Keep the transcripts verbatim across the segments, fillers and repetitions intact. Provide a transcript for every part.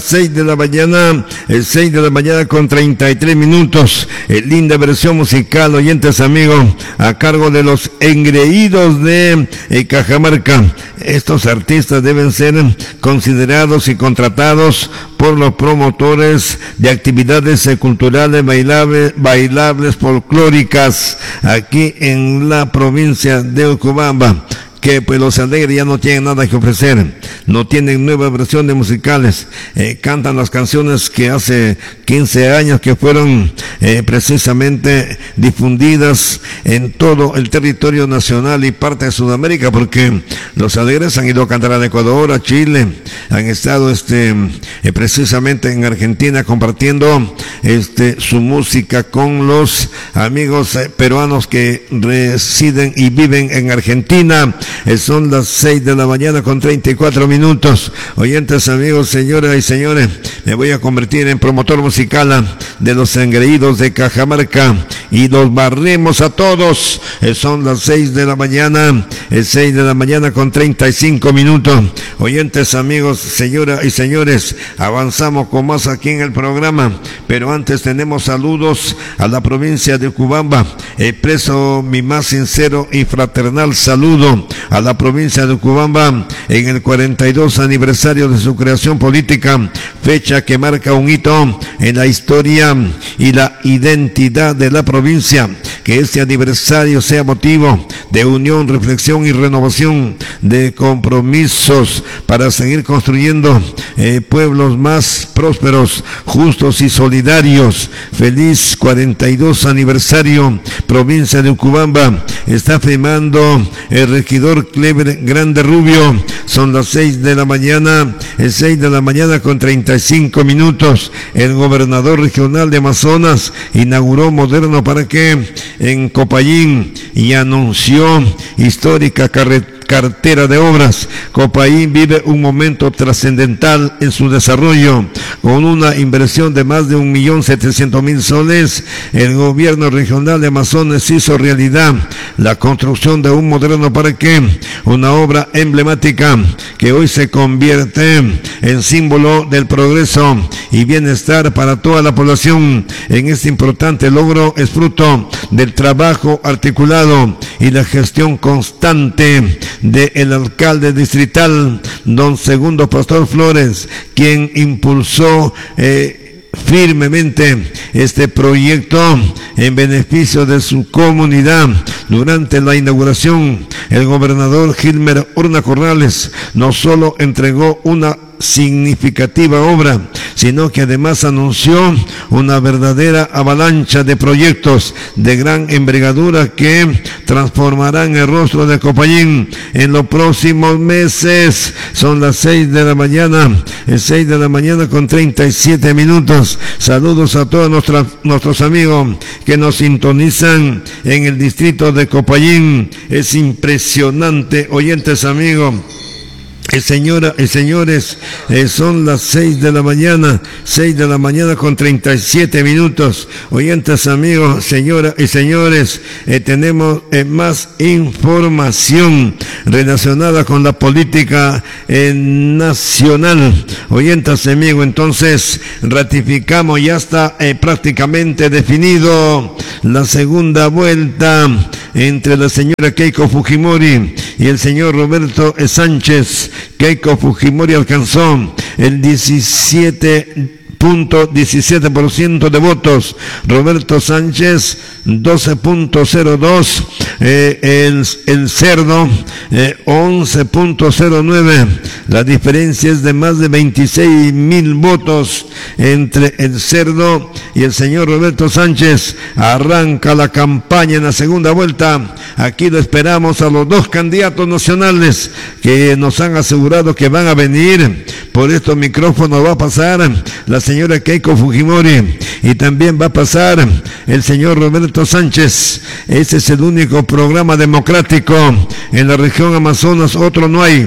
seis de la mañana, el seis de la mañana con treinta y tres minutos. Eh, linda versión musical, oyentes amigos, a cargo de los engreídos de eh, Cajamarca. Estos artistas deben ser considerados y contratados por los promotores de actividades eh, culturales, bailables, bailables folclóricas aquí en la provincia de Urubamba. Que pues los alegres ya no tienen nada que ofrecer, no tienen nuevas versiones musicales, eh, cantan las canciones que hace quince años que fueron eh, precisamente difundidas en todo el territorio nacional y parte de Sudamérica, porque los alegres han ido a cantar a Ecuador, a Chile, han estado este eh, precisamente en Argentina compartiendo este su música con los amigos eh, peruanos que residen y viven en Argentina. Son las seis de la mañana con treinta y cuatro minutos. Oyentes, amigos, señoras y señores, me voy a convertir en promotor musical de los engreídos de Cajamarca y los barremos a todos. Son las seis de la mañana, seis de la mañana con treinta y cinco minutos. Oyentes, amigos, señoras y señores, avanzamos con más aquí en el programa, pero antes tenemos saludos a la provincia de Urubamba. Expreso mi más sincero y fraternal saludo a la provincia de Urubamba en el cuarenta y dos aniversario de su creación política, fecha que marca un hito en la historia y la identidad de la provincia. Que este aniversario sea motivo de unión, reflexión y renovación de compromisos para seguir construyendo eh, pueblos más prósperos, justos y solidarios. Feliz cuarenta y dos aniversario, provincia de Urubamba. Está firmando el regidor Clever Grande Rubio. Son las seis de la mañana, el seis de la mañana con treinta y cinco minutos. El gobernador regional de Amazonas inauguró Moderno Parque en Copayín y anunció histórica carretera cartera de obras. Copayín vive un momento trascendental en su desarrollo. Con una inversión de más de un millón setecientos mil soles, el gobierno regional de Amazonas hizo realidad la construcción de un moderno parque, una obra emblemática que hoy se convierte en símbolo del progreso y bienestar para toda la población. En este importante logro es fruto del trabajo articulado y la gestión constante del alcalde distrital, don Segundo Pastor Flores, quien impulsó eh, firmemente este proyecto en beneficio de su comunidad. Durante la inauguración, el gobernador Gilmer Urna Corrales no solo entregó una significativa obra, sino que además anunció una verdadera avalancha de proyectos de gran envergadura que transformarán el rostro de Copayín en los próximos meses. Son las seis de la mañana, el seis de la mañana con treinta y siete minutos. Saludos a todos nuestros, nuestros amigos que nos sintonizan en el distrito de Copayín. Es impresionante, oyentes amigos. Eh, señora y eh, señores, eh, son las seis de la mañana, seis de la mañana con treinta y siete minutos. Oyentes amigos, señoras y señores, eh, tenemos eh, más información relacionada con la política eh, nacional. Oyentes amigos, entonces ratificamos, ya está eh, prácticamente definido la segunda vuelta entre la señora Keiko Fujimori y el señor Roberto Sánchez. Keiko Fujimori alcanzó el diecisiete punto diecisiete por ciento de votos, Roberto Sánchez doce punto cero dos, eh, el, el Cerdo eh, once punto cero nueve. La diferencia es de más de veintiséis mil votos entre el Cerdo y el señor Roberto Sánchez. Arranca la campaña en la segunda vuelta. Aquí lo esperamos a los dos candidatos nacionales que nos han asegurado que van a venir. Por estos micrófonos va a pasar la señora Keiko Fujimori y también va a pasar el señor Roberto Sánchez. Ese es el único programa democrático en la región Amazonas, otro no hay.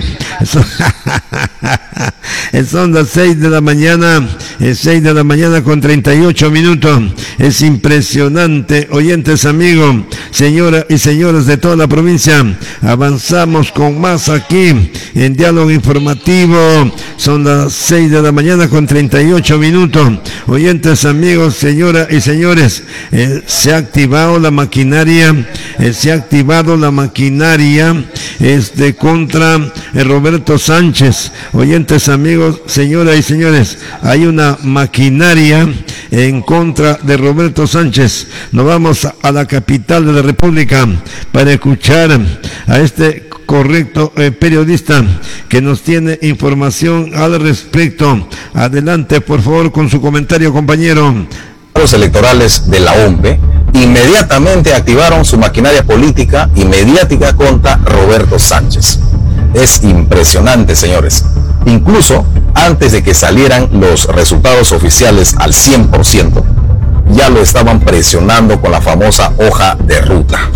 Son las seis de la mañana, es seis de la mañana con treinta y ocho minutos. Es impresionante, oyentes amigos, señoras y señores de toda la provincia. Avanzamos con más aquí en Diálogo Informativo. Son las seis de la mañana con treinta y ocho minutos. Oyentes amigos, señoras y señores, eh, se ha activado la maquinaria, eh, se ha activado la maquinaria este, contra eh, Roberto Sánchez. Oyentes amigos, señoras y señores, hay una maquinaria en contra de Roberto Sánchez. Nos vamos a la capital de la República para escuchar a este correcto eh, periodista que nos tiene información al respecto. Adelante, por favor, con su comentario, compañero. Los electorales de la O M P E inmediatamente activaron su maquinaria política y mediática contra Roberto Sánchez. Es impresionante, señores. Incluso antes de que salieran los resultados oficiales al cien por ciento, ya lo estaban presionando con la famosa hoja de ruta.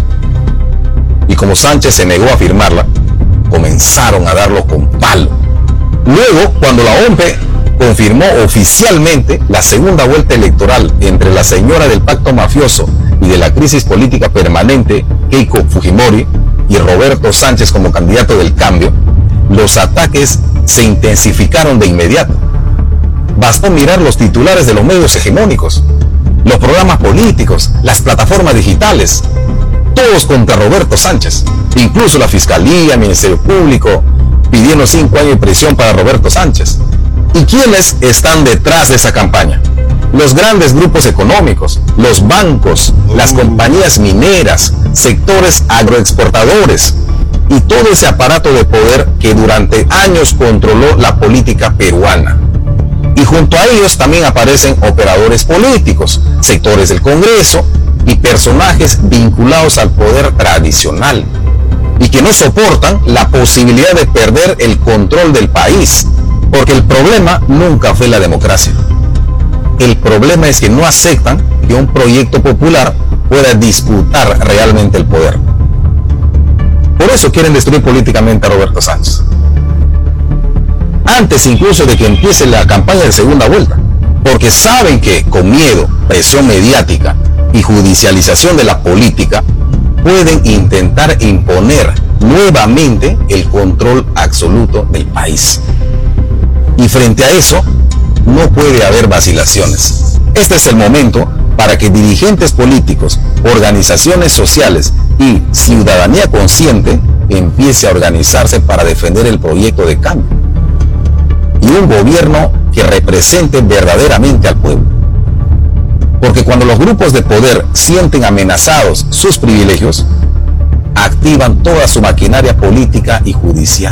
Y como Sánchez se negó a firmarla, comenzaron a darlo con palo. Luego, cuando la O M P E confirmó oficialmente la segunda vuelta electoral entre la señora del pacto mafioso y de la crisis política permanente, Keiko Fujimori, y Roberto Sánchez como candidato del cambio, los ataques se intensificaron de inmediato. Bastó mirar los titulares de los medios hegemónicos, los programas políticos, las plataformas digitales, todos contra Roberto Sánchez. Incluso la Fiscalía, el Ministerio Público, pidiendo cinco años de prisión para Roberto Sánchez. ¿Y quiénes están detrás de esa campaña? Los grandes grupos económicos, los bancos, las compañías mineras, sectores agroexportadores y todo ese aparato de poder que durante años controló la política peruana. Y junto a ellos también aparecen operadores políticos, sectores del Congreso y personajes vinculados al poder tradicional y que no soportan la posibilidad de perder el control del país, porque el problema nunca fue la democracia. El problema es que no aceptan que un proyecto popular pueda disputar realmente el poder. Por eso quieren destruir políticamente a Roberto Sánchez. Antes incluso de que empiece la campaña de segunda vuelta, porque saben que con miedo, presión mediática y judicialización de la política, pueden intentar imponer nuevamente el control absoluto del país. Y frente a eso, no puede haber vacilaciones. Este es el momento para que dirigentes políticos, organizaciones sociales y ciudadanía consciente empiece a organizarse para defender el proyecto de cambio y un gobierno que represente verdaderamente al pueblo. Porque cuando los grupos de poder sienten amenazados sus privilegios, activan toda su maquinaria política y judicial.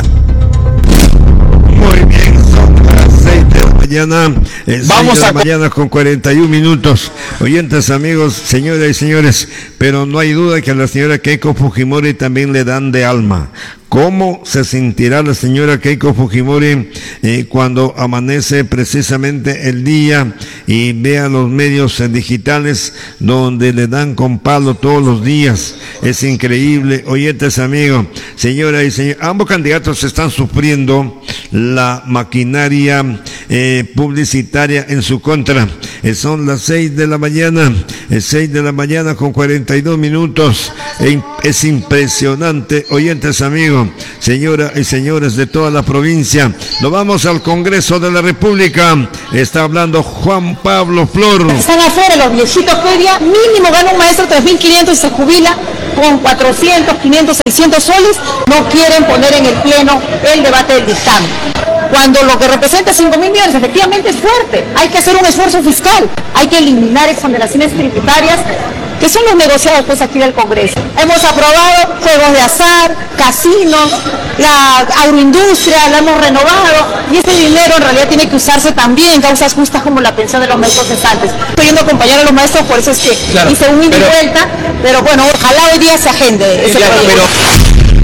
Muy bien, son las seis de la mañana, eh, Vamos seis de la a... mañana con cuarenta y un minutos. Oyentes amigos, señoras y señores, pero no hay duda que a la señora Keiko Fujimori también le dan de alma. ¿Cómo se sentirá la señora Keiko Fujimori eh, cuando amanece precisamente el día y vea los medios eh, digitales donde le dan con palo todos los días? Es increíble, oyentes amigos, señoras y señores, ambos candidatos están sufriendo la maquinaria eh, publicitaria en su contra. Eh, son las seis de la mañana, eh, seis de la mañana con cuarenta y dos minutos. Eh, es impresionante, oyentes amigos, señoras y señores de toda la provincia. Nos vamos al Congreso de la República. Está hablando Juan Pablo Flor. Están afuera los viejitos que hoy día mínimo gana un maestro tres mil quinientos y se jubila con cuatrocientos, quinientos, seiscientos soles. No quieren poner en el pleno el debate del dictamen. Cuando lo que representa cinco mil millones efectivamente es fuerte. Hay que hacer un esfuerzo fiscal. Hay que eliminar exoneraciones tributarias que son los negociados pues aquí del Congreso. Hemos aprobado juegos de azar, casinos, la agroindustria, la hemos renovado y ese dinero en realidad tiene que usarse también en causas justas como la pensión de los maestros cesantes. Estoy yendo a acompañar a los maestros, por eso es que claro, hice un ida y vuelta, pero bueno, ojalá hoy día se agende ese claro, proyecto. Pero...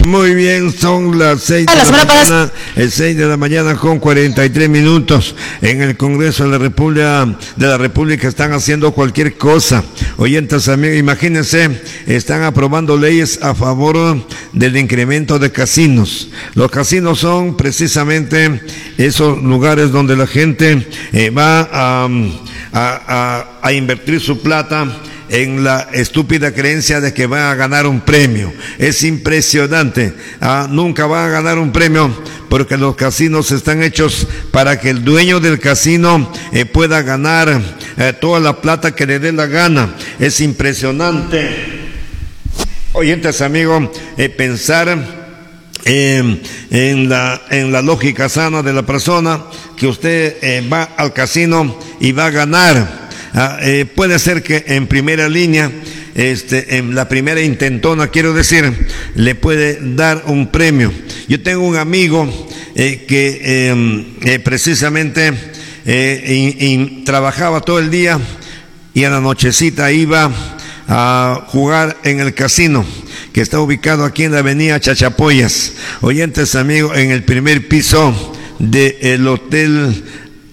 Muy bien, son las seis de la, la mañana, el seis de la mañana con cuarenta y tres minutos. En el Congreso de la República de la República están haciendo cualquier cosa. Oyentes amigos, imagínense, están aprobando leyes a favor del incremento de casinos. Los casinos son precisamente esos lugares donde la gente eh, va a, a, a, a invertir su plata en la estúpida creencia de que va a ganar un premio. Es impresionante. Ah, nunca va a ganar un premio porque los casinos están hechos para que el dueño del casino eh, pueda ganar eh, toda la plata que le dé la gana. Es impresionante. Oyentes amigos, eh, pensar Eh, en la en la lógica sana de la persona, que usted eh, va al casino y va a ganar. Ah, eh, puede ser que en primera línea, este, en la primera intentona, quiero decir, le puede dar un premio. Yo tengo un amigo eh, que eh, eh, precisamente eh, y, y trabajaba todo el día y a la nochecita iba a jugar en el casino, que está ubicado aquí en la avenida Chachapoyas. Oyentes amigos, en el primer piso del Hotel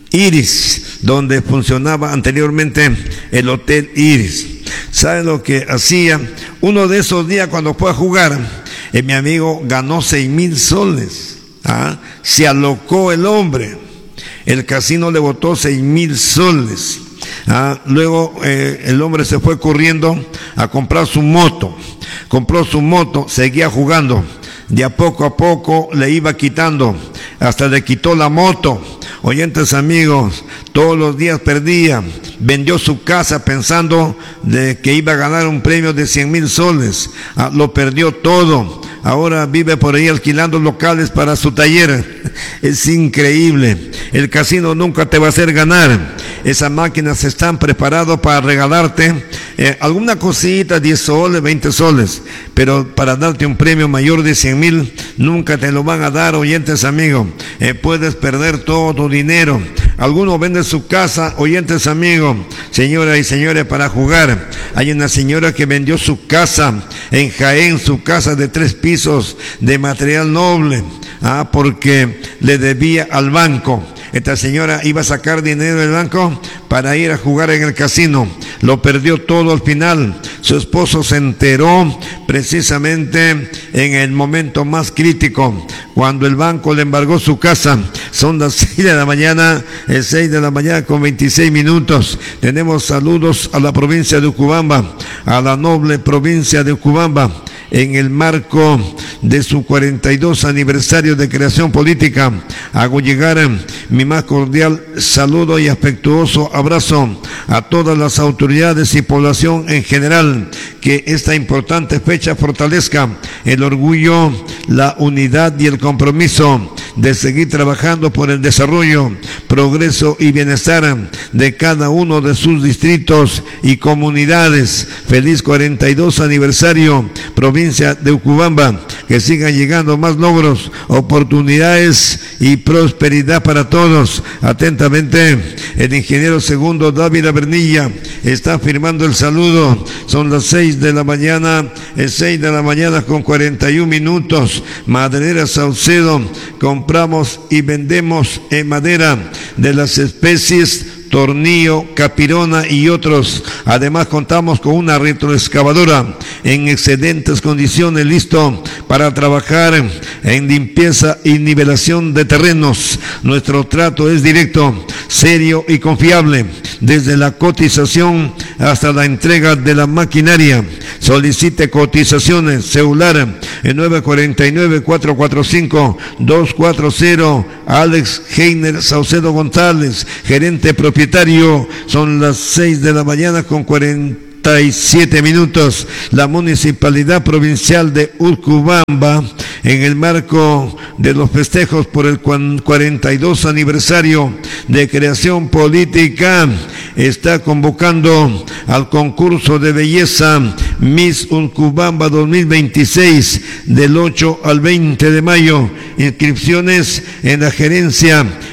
Iris, donde funcionaba anteriormente el Hotel Iris. ¿Saben lo que hacía? Uno de esos días cuando fue a jugar, eh, mi amigo ganó seis mil soles. ¿Ah? Se alocó el hombre. El casino le botó seis mil soles. Ah, luego eh, el hombre se fue corriendo a comprar su moto. Compró su moto, seguía jugando. De a poco a poco le iba quitando, hasta le quitó la moto. Oyentes amigos, todos los días perdía. Vendió su casa pensando de que iba a ganar un premio de cien mil soles. Ah, lo perdió todo. Ahora vive por ahí alquilando locales para su taller. Es increíble. El casino nunca te va a hacer ganar. Esas máquinas están preparadas para regalarte eh, alguna cosita, diez soles, veinte soles, pero para darte un premio mayor de cien mil nunca te lo van a dar. Oyentes amigos, eh, puedes perder todo tu dinero. Algunos venden su casa, oyentes amigos, señoras y señores, para jugar. Hay una señora que vendió su casa en Jaén, su casa de tres pisos de material noble, ah, porque le debía al banco. Esta señora iba a sacar dinero del banco para ir a jugar en el casino. Lo perdió todo al final. Su esposo se enteró precisamente en el momento más crítico, cuando el banco le embargó su casa. Son las seis de la mañana, el seis de la mañana con veintiséis minutos. Tenemos saludos a la provincia de Ucubamba, a la noble provincia de Ucubamba, en el marco de su cuarenta y dos aniversario de creación política. Hago llegar mi más cordial saludo y afectuoso abrazo a todas las autoridades y población en general. Que esta importante fecha fortalezca el orgullo, la unidad y el compromiso de seguir trabajando por el desarrollo, progreso y bienestar de cada uno de sus distritos y comunidades. Feliz cuarenta y dos aniversario, provincia de Ucubamba. Que sigan llegando más logros, oportunidades y prosperidad para todos. Atentamente, el ingeniero Segundo Dávila Bernilla está firmando el saludo. Son las seis de la mañana, es seis de la mañana con cuarenta y un minutos. Maderera Saucedo, compramos y vendemos en madera de las especies Tornillo, Capirona y otros. Además contamos con una retroexcavadora en excelentes condiciones, listo para trabajar en limpieza y nivelación de terrenos. Nuestro trato es directo, serio y confiable, desde la cotización hasta la entrega de la maquinaria. Solicite cotizaciones, celular en nueve cuatro nueve, cuatro cuatro cinco, dos cuatro cero. Alex Heiner Saucedo González, gerente propietario. Son las seis de la mañana con cuarenta y siete minutos. La Municipalidad Provincial de Ucubamba, en el marco de los festejos por el cuarenta y dos aniversario de creación política, está convocando al concurso de belleza Miss Ucubamba dos mil veintiséis del ocho al veinte de mayo. Inscripciones en la gerencia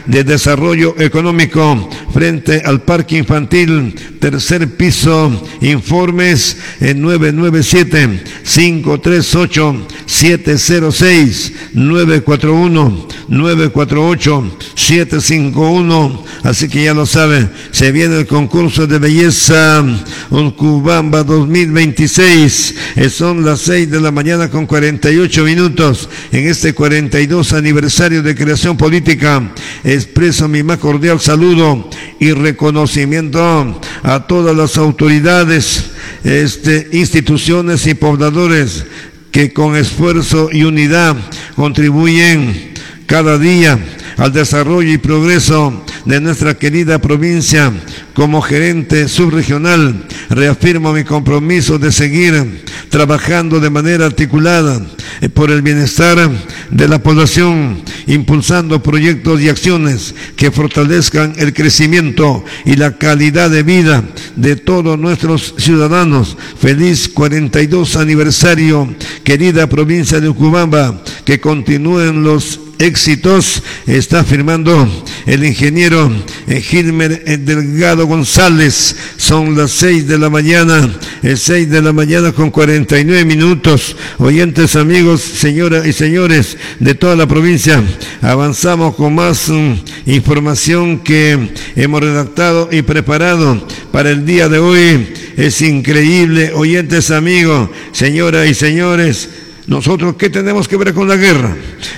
de Desarrollo Económico frente al Parque Infantil, tercer piso. Informes en nueve nueve siete, cinco tres ocho, siete cero seis, nueve cuatro uno, nueve cuatro ocho, siete cinco uno. Así que ya lo saben, se viene el concurso de belleza Uncubamba dos mil veintiséis. Son las seis de la mañana con cuarenta y ocho minutos. En este cuarenta y dos aniversario de creación política, expreso mi más cordial saludo y reconocimiento a todas las autoridades, este, instituciones y pobladores que con esfuerzo y unidad contribuyen cada día al desarrollo y progreso de nuestra querida provincia. Como gerente subregional, reafirmo mi compromiso de seguir trabajando de manera articulada por el bienestar de la población, impulsando proyectos y acciones que fortalezcan el crecimiento y la calidad de vida de todos nuestros ciudadanos. Feliz cuarenta y dos aniversario, querida provincia de Uncubamba, que continúen los éxitos. Está firmando el ingeniero Gilmer Delgado González. Son las seis de la mañana, es seis de la mañana con cuarenta y nueve minutos. Oyentes, amigos, señoras y señores de toda la provincia, avanzamos con más um, información que hemos redactado y preparado para el día de hoy. Es increíble, oyentes, amigos, señoras y señores. ¿Nosotros qué tenemos que ver con la guerra?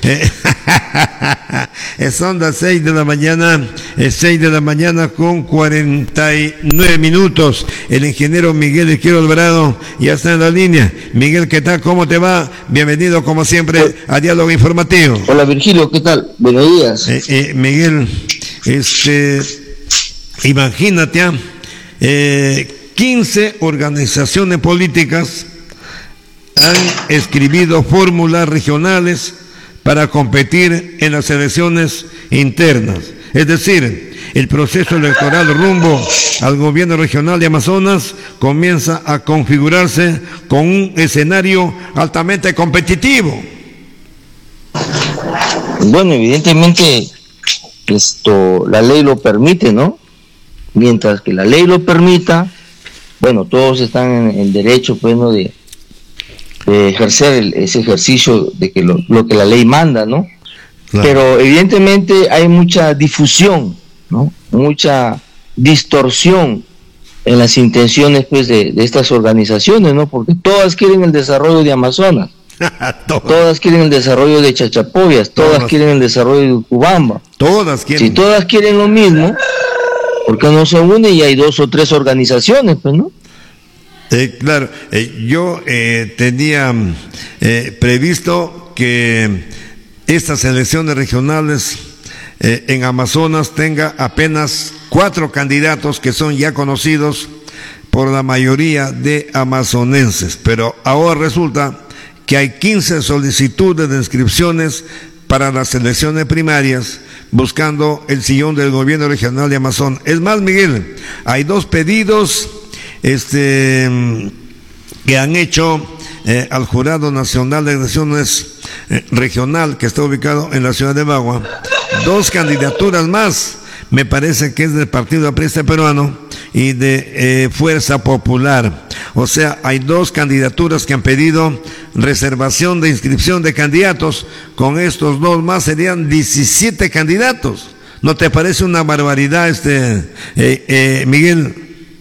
Eh, son las seis de la mañana, es seis de la mañana con cuarenta y nueve minutos. El ingeniero Miguel Izquierdo Alvarado ya está en la línea. Miguel, ¿qué tal? ¿Cómo te va? Bienvenido, como siempre, a Diálogo Informativo. Hola, Virgilio, ¿qué tal? Buenos días. Eh, eh, Miguel, este, imagínate, eh, quince organizaciones políticas han escribido fórmulas regionales para competir en las elecciones internas. Es decir, el proceso electoral rumbo al gobierno regional de Amazonas comienza a configurarse con un escenario altamente competitivo. Bueno, evidentemente esto, la ley lo permite, ¿no? Mientras que la ley lo permita, bueno, todos están en el derecho, pues, ¿no?, de de ejercer el, ese ejercicio de que lo, lo que la ley manda, ¿no? Claro. Pero evidentemente hay mucha difusión, ¿no? Mucha distorsión en las intenciones, pues, de, de estas organizaciones, ¿no? Porque todas quieren el desarrollo de Amazonas, todas. todas quieren el desarrollo de Chachapoyas, todas, todas quieren el desarrollo de Uncubamba. Todas quieren. Si todas quieren lo mismo, ¿por qué no se unen y hay dos o tres organizaciones, pues, ¿no? Eh, claro, eh, yo eh, tenía eh, previsto que estas elecciones regionales eh, en Amazonas tenga apenas cuatro candidatos que son ya conocidos por la mayoría de amazonenses, pero ahora resulta que hay quince solicitudes de inscripciones para las elecciones primarias buscando el sillón del gobierno regional de Amazonas. Es más, Miguel, hay dos pedidos este que han hecho eh, al Jurado Nacional de Elecciones eh, Regional, que está ubicado en la ciudad de Bagua. Dos candidaturas más, me parece que es del Partido Aprista Peruano y de eh, Fuerza Popular. O sea, hay dos candidaturas que han pedido reservación de inscripción de candidatos. Con estos dos más serían diecisiete candidatos. ¿No te parece una barbaridad, este eh, eh, Miguel?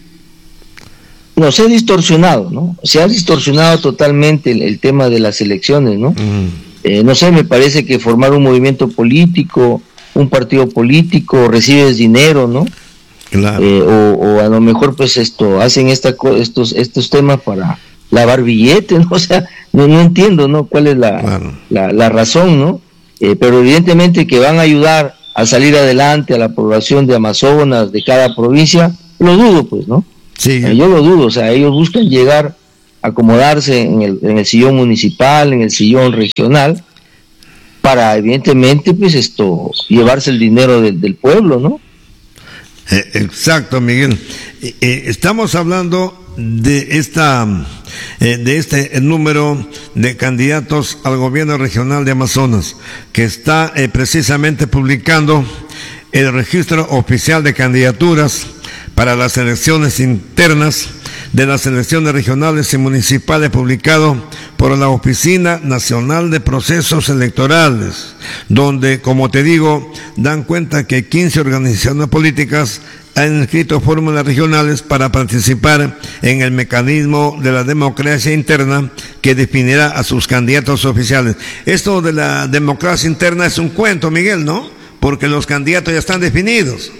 No, se ha distorsionado, ¿no? Se ha distorsionado totalmente el, el tema de las elecciones, ¿no? Mm. Eh, no sé, me parece que formar un movimiento político, un partido político, recibes dinero, ¿no? Claro. Eh, o, o a lo mejor, pues, esto, hacen esta, estos, estos temas para lavar billetes, ¿no? O sea, no, no entiendo, ¿no? ¿Cuál es la, claro. la, la razón, ¿no? Eh, pero evidentemente que van a ayudar a salir adelante a la población de Amazonas, de cada provincia, lo dudo, pues, ¿no? Sí. Yo lo dudo, o sea, ellos buscan llegar, acomodarse en el, en el sillón municipal, en el sillón regional, para evidentemente, pues, esto, llevarse el dinero de, del pueblo, ¿no? Eh, exacto, Miguel. Eh, eh, estamos hablando de esta, eh, de este número de candidatos al gobierno regional de Amazonas, que está eh, precisamente publicando el registro oficial de candidaturas para las elecciones internas de las elecciones regionales y municipales publicado por la Oficina Nacional de Procesos Electorales, donde, como te digo, dan cuenta que quince organizaciones políticas han inscrito fórmulas regionales para participar en el mecanismo de la democracia interna que definirá a sus candidatos oficiales. Esto de la democracia interna es un cuento, Miguel, ¿no? Porque los candidatos ya están definidos.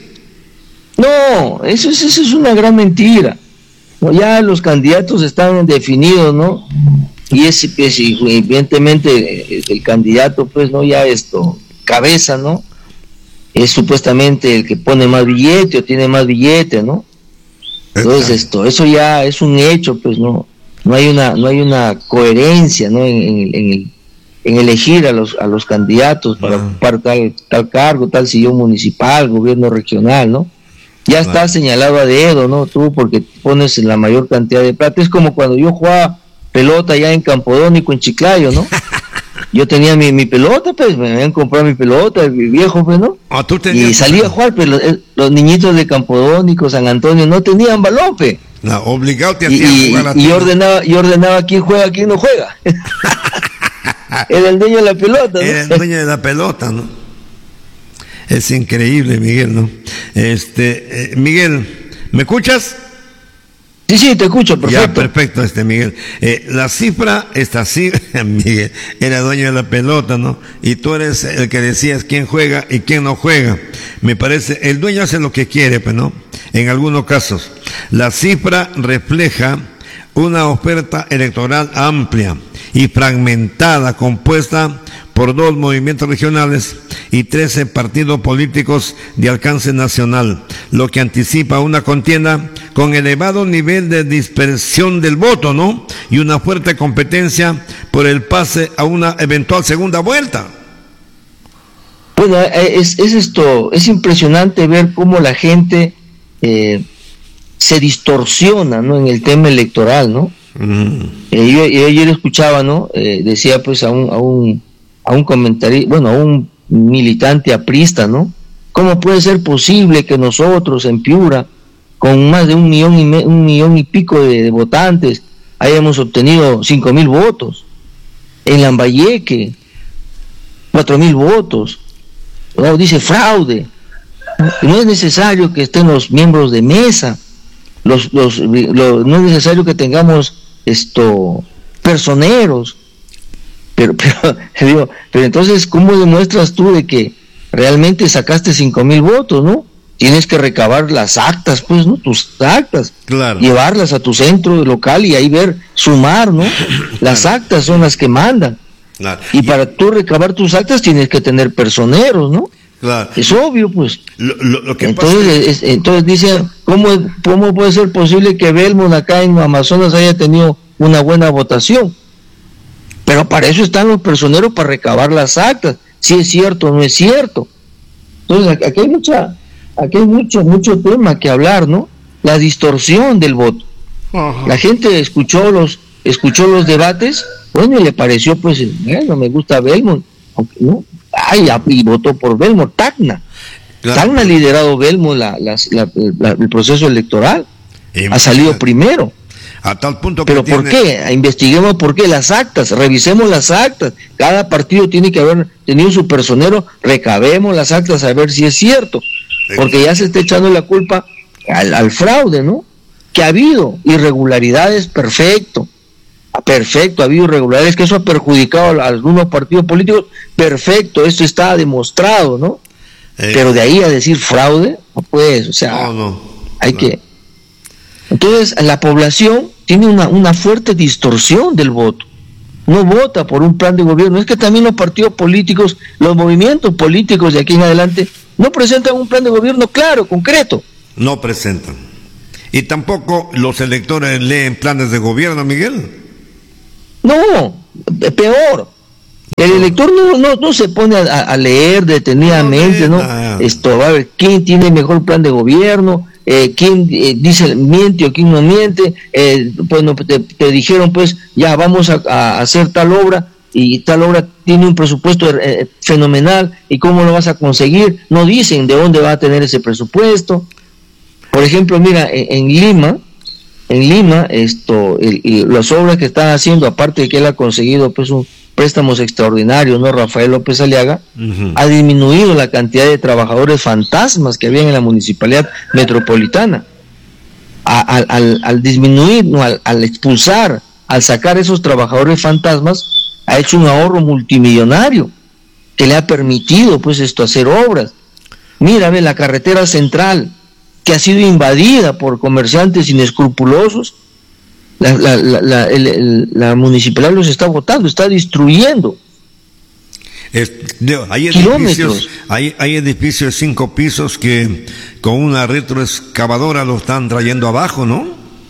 No, eso es, eso es una gran mentira. Ya los candidatos están definidos, ¿no? Y es, es evidentemente el candidato, pues, no, ya esto, cabeza, ¿no? Es supuestamente el que pone más billete o tiene más billete, ¿no? Entonces esto, eso ya es un hecho, pues, no, no hay una, no hay una coherencia, ¿no? En, en, en, el, en elegir a los, a los candidatos para no. ocupar tal, tal cargo, tal sillón municipal, gobierno regional, ¿no? Ya está bueno. Señalado a dedo, ¿no? Tú porque pones la mayor cantidad de plata. Es como cuando yo jugaba pelota ya en Campodónico, en Chiclayo, ¿no? Yo tenía mi, mi pelota, pues, me habían comprado mi pelota, mi viejo, pues, ¿no? Ah, ¿tú y salía a jugar, pero los, los niñitos de Campodónico, San Antonio, no tenían balón, pues. No, obligado te hacían y, jugar a ti. Y ordenaba, y ordenaba quién juega, quién no juega. Era el dueño de la pelota, ¿no? Era el dueño de la pelota, ¿no? Es increíble, Miguel, ¿no? Este, eh, Miguel, ¿me escuchas? Sí, sí, te escucho, perfecto. Ya, perfecto, este Miguel. Eh, la cifra está así, Miguel, era dueño de la pelota, ¿no? Y tú eres el que decías quién juega y quién no juega. Me parece, el dueño hace lo que quiere, pues, ¿no? En algunos casos. La cifra refleja una oferta electoral amplia y fragmentada, compuesta por dos movimientos regionales y trece partidos políticos de alcance nacional, lo que anticipa una contienda con elevado nivel de dispersión del voto, ¿no? Y una fuerte competencia por el pase a una eventual segunda vuelta. Bueno, es, es esto, es impresionante ver cómo la gente eh, se distorsiona, ¿no? En el tema electoral, ¿no? Mm. Eh, yo, yo ayer escuchaba, ¿no? Eh, decía pues a un, a un a un comentario, bueno, a un militante aprista, ¿no? ¿Cómo puede ser posible que nosotros en Piura, con más de un millón y me, un millón y pico de, de votantes, hayamos obtenido cinco mil votos? En Lambayeque, cuatro mil votos. ¿No? Dice fraude. No es necesario que estén los miembros de mesa, los, los, los no es necesario que tengamos esto personeros. Pero, pero, digo, pero entonces, ¿cómo demuestras tú de que realmente sacaste cinco mil votos, no? Tienes que recabar las actas, pues, ¿no? Tus actas. Claro. Llevarlas a tu centro local y ahí ver, sumar, ¿no? Las claro. actas son las que mandan. Claro. Y, y para tú recabar tus actas tienes que tener personeros, ¿no? Claro. Es obvio, pues. Lo, lo, lo que entonces, pasa es, entonces dicen, ¿cómo, ¿cómo puede ser posible que Belmont acá en Amazonas haya tenido una buena votación? Pero para eso están los personeros, para recabar las actas, si es cierto o no es cierto. Entonces aquí hay mucha, aquí hay mucho, mucho tema que hablar, ¿no? La distorsión del voto. Ajá. La gente escuchó los, escuchó los debates, bueno, y le pareció, pues, bueno, me gusta Belmont, aunque no, ay, y votó por Belmont, Tacna. Claro. Tacna ha liderado Belmont la, la, la, la, el proceso electoral, ha salido primero. A tal punto que ¿Pero tiene... por qué? Investiguemos por qué, las actas, revisemos las actas. Cada partido tiene que haber tenido su personero, recabemos las actas a ver si es cierto. Porque ya se está echando la culpa al, al fraude, ¿no? Que ha habido irregularidades, perfecto. Perfecto, ha habido irregularidades, que eso ha perjudicado a algunos partidos políticos, perfecto, eso está demostrado, ¿no? Eh... Pero de ahí a decir fraude, no pues, o sea, no, no, hay no. que... Entonces, la población tiene una, una fuerte distorsión del voto. No vota por un plan de gobierno. Es que también los partidos políticos, los movimientos políticos de aquí en adelante, no presentan un plan de gobierno claro, concreto. No presentan. Y tampoco los electores leen planes de gobierno, Miguel. No, peor. El elector no, no, no se pone a, a leer detenidamente, ¿no? ¿no? Esto, va a ver quién tiene el mejor plan de gobierno, eh, quién eh, dice miente o quién no miente, eh, bueno, te, te dijeron pues ya vamos a, a hacer tal obra, y tal obra tiene un presupuesto eh, fenomenal, ¿y cómo lo vas a conseguir? No dicen de dónde va a tener ese presupuesto. Por ejemplo, mira, en, en Lima, en Lima, esto, el, y las obras que están haciendo, aparte de que él ha conseguido pues un préstamos extraordinarios, ¿no? Rafael López Aliaga, uh-huh. ha disminuido la cantidad de trabajadores fantasmas que había en la municipalidad metropolitana. A, al, al, al disminuir, no, al, al expulsar, al sacar esos trabajadores fantasmas, ha hecho un ahorro multimillonario que le ha permitido pues esto hacer obras. Mira, ve la carretera central que ha sido invadida por comerciantes inescrupulosos. La, la, la, la, el, el, la municipalidad los está botando, está destruyendo. Es, no, hay edificios, hay, hay edificios de cinco pisos que con una retroexcavadora lo están trayendo abajo, ¿no?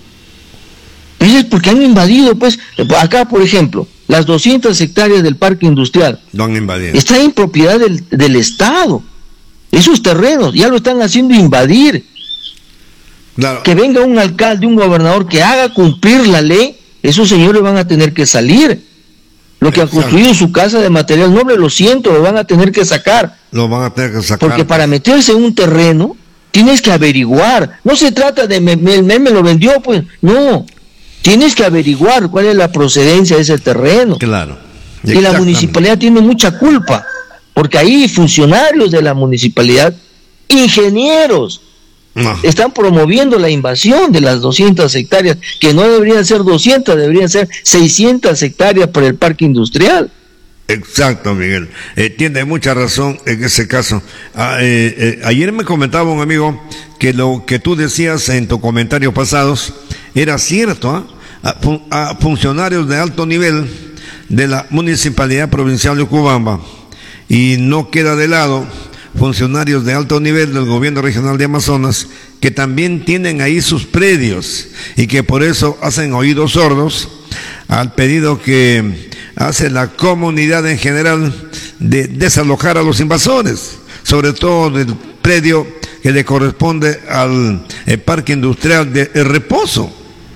Pues es porque han invadido, pues, acá por ejemplo, las doscientas hectáreas del parque industrial lo han invadido. Están en propiedad del, del Estado. Esos terrenos ya lo están haciendo invadir. Claro. Que venga un alcalde, un gobernador que haga cumplir la ley, esos señores van a tener que salir. Lo que han construido su casa de material noble, lo siento, lo van a tener que sacar. Lo van a tener que sacar. Porque para meterse en un terreno, tienes que averiguar. No se trata de, me, me, me, me lo vendió, pues, no. Tienes que averiguar cuál es la procedencia de ese terreno. Claro. Y la municipalidad tiene mucha culpa, porque ahí funcionarios de la municipalidad, ingenieros, no. están promoviendo la invasión de las doscientas hectáreas, que no deberían ser doscientas, deberían ser seiscientas hectáreas por el parque industrial. Exacto, Miguel. Eh, tiene mucha razón en ese caso. Ah, eh, eh, ayer me comentaba un amigo que lo que tú decías en tus comentarios pasados era cierto. ¿eh? A, fun- a funcionarios de alto nivel de la Municipalidad Provincial de Cubamba, y no queda de lado funcionarios de alto nivel del gobierno regional de Amazonas, que también tienen ahí sus predios y que por eso hacen oídos sordos al pedido que hace la comunidad en general de desalojar a los invasores, sobre todo del predio que le corresponde al parque industrial de El Reposo.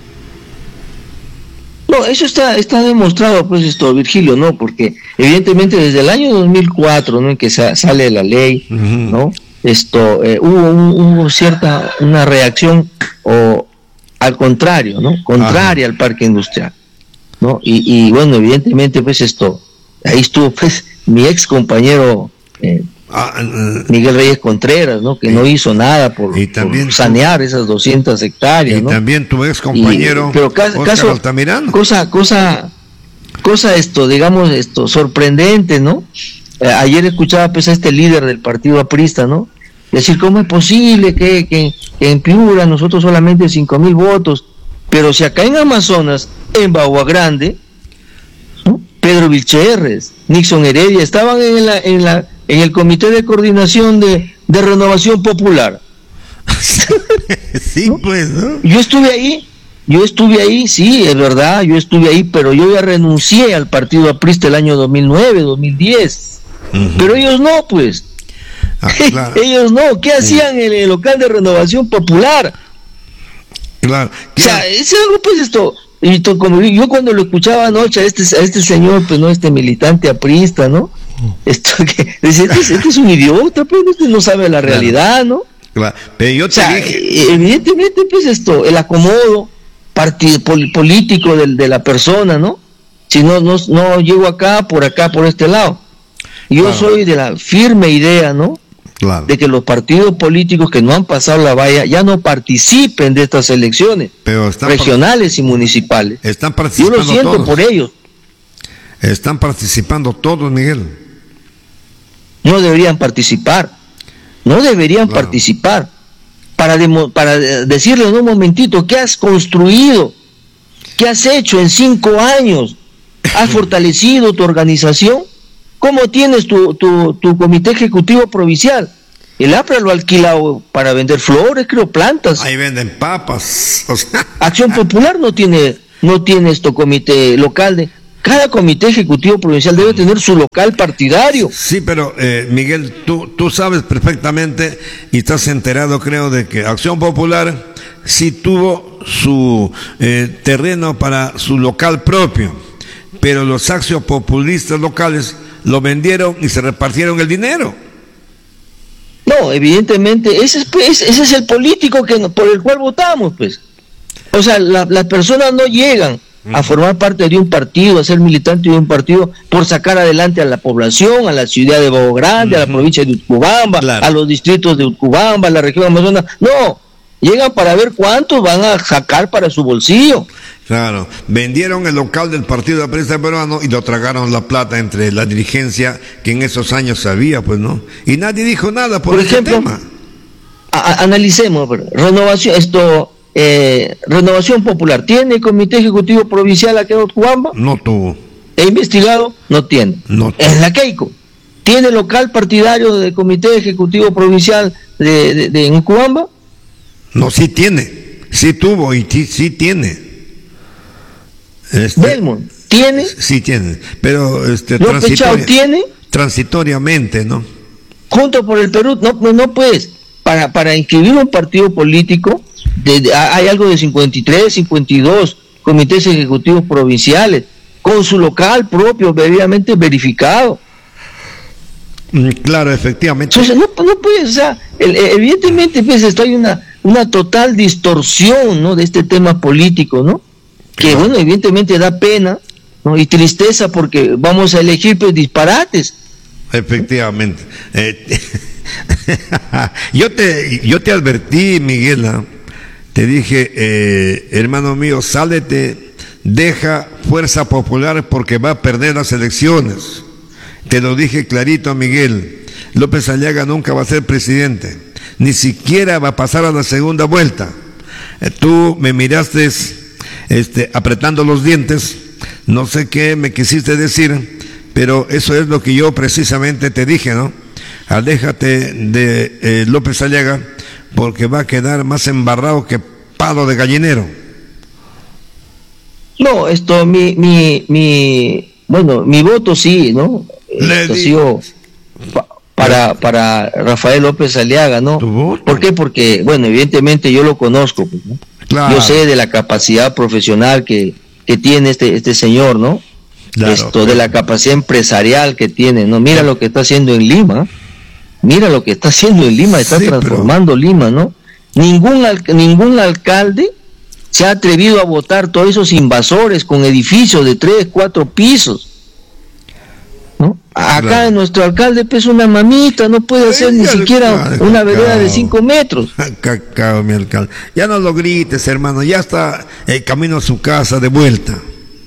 No, eso está está demostrado, pues, esto, Virgilio, ¿no? Porque evidentemente desde el año dos mil cuatro, ¿no?, en que sa- sale la ley, uh-huh. ¿no? Esto, eh, hubo, un, hubo cierta, una reacción, o al contrario, ¿no? Contraria uh-huh. al parque industrial, ¿no? Y, y bueno, evidentemente, pues, esto, ahí estuvo, pues, mi ex compañero, eh, Ah, uh, Miguel Reyes Contreras, ¿no? Que y, no hizo nada por, por sanear tu, esas doscientas hectáreas, y ¿no? también tu ex compañero, y, pero ca- Oscar caso, Altamirano. Cosa, cosa, cosa esto, digamos, esto, sorprendente, ¿no? Eh, ayer escuchaba, pues, a este líder del partido aprista, ¿no? Decir, ¿cómo es posible que, que, que en Piura nosotros solamente cinco mil votos, pero si acá en Amazonas, en Bagua Grande, ¿no?, Pedro Vilcherres, Nixon Heredia, estaban en la, en la en el Comité de Coordinación de, de Renovación Popular. Sí, ¿no? Pues, ¿no? Yo estuve ahí, yo estuve ahí, sí, es verdad, yo estuve ahí, pero yo ya renuncié al partido aprista el año dos mil nueve, dos mil diez. Uh-huh. Pero ellos no, pues. Ah, claro. Ellos no, ¿qué hacían en el local de Renovación Popular? Claro. O sea, es algo, pues, esto, y to, como yo, yo cuando lo escuchaba anoche a este, a este señor, pues, no, este militante aprista, ¿no? Esto que dice, este, este es un idiota, pues, este no sabe la realidad, claro. ¿no? Claro. Pero yo te o sea, dije... evidentemente, pues, esto, el acomodo partido, pol, político de, de la persona, ¿no? Si no, no, no llego acá, por acá, por este lado. Yo claro. soy de la firme idea, ¿no? Claro. De que los partidos políticos que no han pasado la valla ya no participen de estas elecciones Pero están regionales y municipales. Están participando. Yo lo siento todos. por ellos. Están participando todos, Miguel. No deberían participar, no deberían claro. participar, para, demo, para decirle en un momentito, ¿qué has construido? ¿Qué has hecho en cinco años? ¿Has fortalecido tu organización? ¿Cómo tienes tu, tu, tu comité ejecutivo provincial? El APRA lo ha alquilado para vender flores, creo, plantas. Ahí venden papas. O sea. Acción Popular no tiene, no tiene esto comité local de... Cada comité ejecutivo provincial debe tener su local partidario. Sí, pero eh, Miguel, tú, tú sabes perfectamente y estás enterado, creo, de que Acción Popular sí tuvo su eh, terreno para su local propio. pero los axiopopulistas locales lo vendieron y se repartieron el dinero. No, evidentemente, ese es, pues, ese es el político que por el cual votamos, pues. O sea, la, las personas no llegan a formar parte de un partido, a ser militante de un partido por sacar adelante a la población, a la ciudad de Bogo Grande, uh-huh. a la provincia de Utcubamba, claro. a los distritos de Utcubamba, a la región Amazonas. No, llegan para ver cuántos van a sacar para su bolsillo. Claro, vendieron el local del Partido Aprista Peruano y lo tragaron la plata entre la dirigencia que en esos años sabía, pues, ¿no? Y nadie dijo nada por, por ese ejemplo, tema. A, a, analicemos, renovación, esto, eh, renovación popular, ¿tiene comité ejecutivo provincial aquí en Utcubamba? No tuvo. ¿He investigado? No tiene. No tuvo. Es la Keiko. ¿Tiene local partidario del comité ejecutivo provincial de, de, de Utcubamba? No, sí tiene, sí tuvo y sí, sí tiene. Este, Belmont, ¿tiene? Sí tiene, pero este, López Chao tiene. Transitoriamente, ¿no? Junto por el Perú, no, no, no pues, para, para inscribir un partido político, de, de, hay algo de cincuenta y tres, cincuenta y dos comités ejecutivos provinciales, con su local propio, debidamente verificado. Mm, claro, efectivamente. Entonces, no, no puede, o sea, el, evidentemente, pues, esto hay una, una total distorsión, ¿no?, de este tema político, ¿no? Que bueno, evidentemente da pena, ¿no?, y tristeza porque vamos a elegir pues disparates. Efectivamente. Eh, yo te yo te advertí, Miguel, ¿no? Te dije, eh, hermano mío, sálete, deja Fuerza Popular porque va a perder las elecciones. Te lo dije clarito, Miguel. López Aliaga nunca va a ser presidente, ni siquiera va a pasar a la segunda vuelta. Eh, tú me miraste Este, apretando los dientes, no sé qué me quisiste decir, pero eso es lo que yo precisamente te dije, ¿no? Aléjate de eh, López Aliaga porque va a quedar más embarrado que palo de gallinero. No, esto, mi, mi, mi, bueno, mi voto sí, ¿no? Esto ha sido pa, para, para Rafael López Aliaga, ¿no? ¿Por qué? Porque, bueno, evidentemente yo lo conozco, pues, ¿no? Claro. Yo sé de la capacidad profesional que, que tiene este este señor, ¿no? Claro, Esto claro. de la capacidad empresarial que tiene, ¿no? Mira lo que está haciendo en Lima, mira lo que está haciendo en Lima, está sí, transformando pero... Lima, ¿no? Ningún al, ningún alcalde se ha atrevido a votar todos esos invasores con edificios de tres, cuatro pisos, ¿no? Acá claro. nuestro alcalde pues una mamita, no puede hacer Ay, ni siquiera una vereda de cinco metros. Cacao, mi alcalde. Ya no lo grites, hermano, ya está el camino a su casa de vuelta.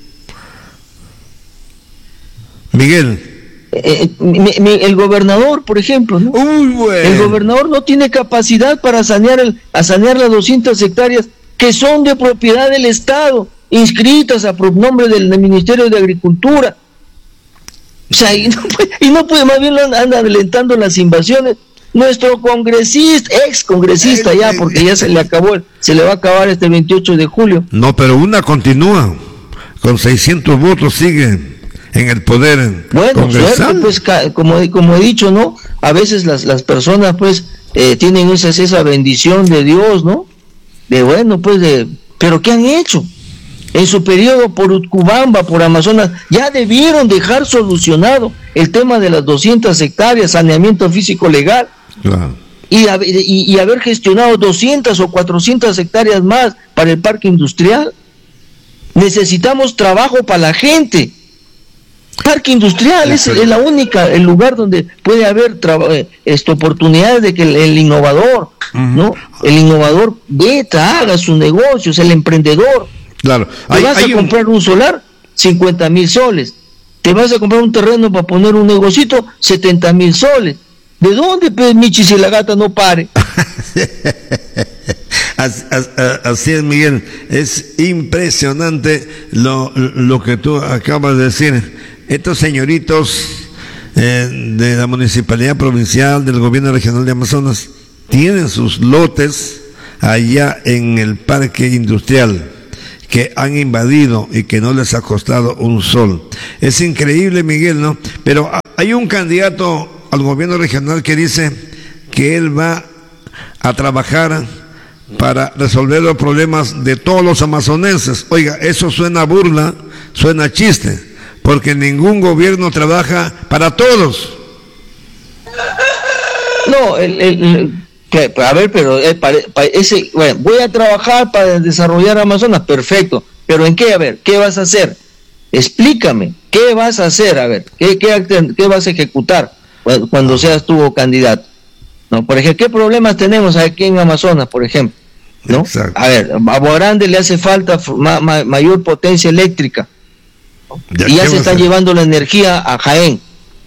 Miguel. Eh, mi, mi, el gobernador, por ejemplo, ¿no? Uy, bueno. El gobernador no tiene capacidad para sanear, el, a sanear las doscientas hectáreas que son de propiedad del Estado, inscritas a nombre del, del Ministerio de Agricultura. O sea, y no puede, y no puede más bien anda adelantando las invasiones. Nuestro congresista, ex congresista ya, porque ya se le acabó, se le va a acabar este veintiocho de julio. No, pero una continúa, con seiscientos votos sigue en el poder bueno, congresal. Suerte, pues, como, como he dicho, ¿no? A veces las, las personas, pues, eh, tienen esa, esa bendición de Dios, ¿no? De bueno, pues, de, pero ¿qué han hecho? En su periodo por Utcubamba, por Amazonas, ya debieron dejar solucionado el tema de las doscientas hectáreas, saneamiento físico legal, claro. y, y, y haber gestionado doscientas o cuatrocientas hectáreas más para el parque industrial. Necesitamos trabajo para la gente. Parque industrial es, es la única, el lugar donde puede haber esto, oportunidades de que el, el innovador, uh-huh. ¿no? El innovador beta, haga sus negocios, el emprendedor. Claro. Te hay, vas hay a comprar un... un solar, cincuenta mil soles. Te vas a comprar un terreno para poner un negocito, setenta mil soles. ¿De dónde, pues, Michi, si la gata no pare? así, así es, Miguel. Es impresionante lo, lo que tú acabas de decir. Estos señoritos eh, de la Municipalidad Provincial, del Gobierno Regional de Amazonas, tienen sus lotes allá en el Parque Industrial, que han invadido y que no les ha costado un sol. Es increíble, Miguel, ¿no? Pero hay un candidato al gobierno regional que dice que él va a trabajar para resolver los problemas de todos los amazonenses. Oiga, eso suena a burla, suena a chiste, porque ningún gobierno trabaja para todos. No, el, el, el que, a ver, pero el, para, para ese, bueno, voy a trabajar para desarrollar Amazonas, perfecto, pero ¿en qué? A ver, ¿qué vas a hacer? Explícame, ¿qué vas a hacer? A ver, ¿qué, qué, qué vas a ejecutar cuando seas tú candidato? No, por ejemplo, ¿qué problemas tenemos aquí en Amazonas, por ejemplo? ¿No? Exacto. A ver, a Borande le hace falta ma, ma, mayor potencia eléctrica, ¿no? Ya, y ya se está llevando la energía a Jaén.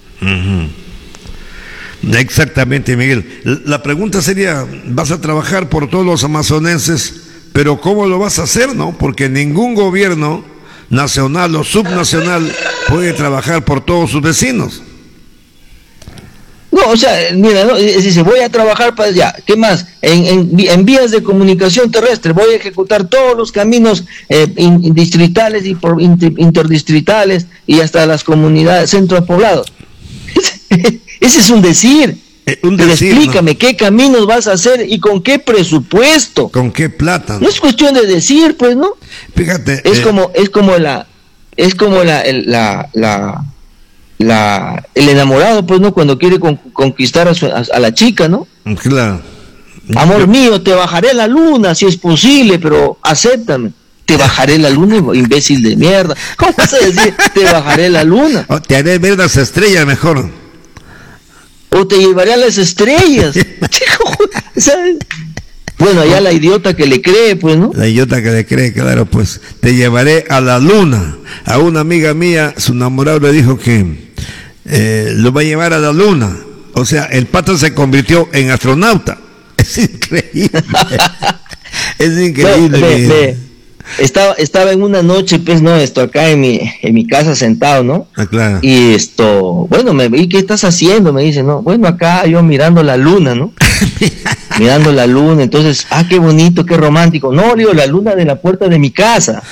Uh-huh. Exactamente, Miguel. La pregunta sería, ¿vas a trabajar por todos los amazonenses? Pero ¿cómo lo vas a hacer, no? Porque ningún gobierno nacional o subnacional puede trabajar por todos sus vecinos. No, o sea, mira, ¿no? Dice, voy a trabajar para allá. ¿Qué más? En, en, en vías de comunicación terrestre, voy a ejecutar todos los caminos eh, in, distritales y por, inter, interdistritales y hasta las comunidades, centros poblados. Ese es un decir. Eh, un decir, explícame, ¿no? ¿Qué caminos vas a hacer y con qué presupuesto? ¿Con qué plata? No es cuestión de decir, pues, ¿no? Fíjate. Es eh... como, es como la, es como la, el, la, la, la, el enamorado, pues, ¿no? Cuando quiere con, conquistar a, su, a, a la chica, ¿no? Claro. Amor mío, te bajaré la luna si es posible, pero acéptame. Te bajaré la luna, imbécil de mierda. ¿Cómo vas a decir te bajaré la luna? Oh, te haré ver las estrellas mejor. O te llevaré a las estrellas. ¿Sabes? Bueno, allá la idiota que le cree, pues, ¿no? La idiota que le cree, claro, pues. Te llevaré a la luna. A una amiga mía, su enamorado le dijo que eh, lo va a llevar a la luna. O sea, el pato se convirtió en astronauta. Es increíble. Es increíble. No, me, me, estaba, estaba en una noche, pues, no, esto acá en mi, en mi casa sentado, ¿no? Ah, claro. Y esto, bueno, me vi, ¿qué estás haciendo? Me dice, no, bueno, acá yo mirando la luna, ¿no? Mirando la luna, entonces, ah, qué bonito, qué romántico. No, digo, la luna de la puerta de mi casa.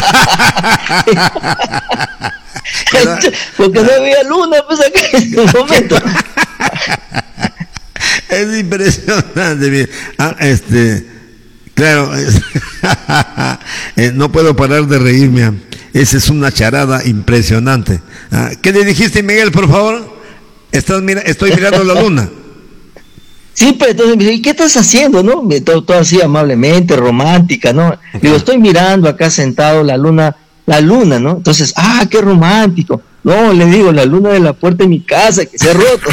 Porque no había luna, pues, acá en este momento. Es impresionante. Ah, este, claro, es, eh, no puedo parar de reírme. Esa es una charada impresionante. Ah, ¿qué le dijiste, Miguel, por favor? Estás mira, estoy mirando la luna. Sí, pero entonces me dice, ¿y qué estás haciendo, no? Todo, todo así amablemente, romántica, ¿no? Okay. Digo, estoy mirando acá sentado la luna, la luna, ¿no? Entonces, ah, qué romántico. No, le digo, la luna de la puerta de mi casa que se ha roto.